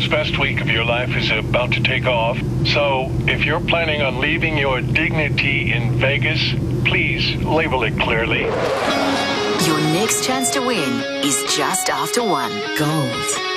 world's best week of your life is about to take off. So, if you're planning on leaving your dignity in Vegas, please label it clearly. Your next chance to win is just after 1 Gold.